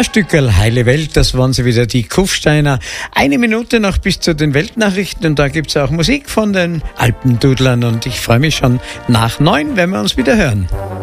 Ein Stückerl heile Welt, das waren sie wieder, die Kufsteiner. 1 Minute noch bis zu den Weltnachrichten und da gibt's auch Musik von den Alpendudlern und ich freue mich schon nach 9, wenn wir uns wieder hören.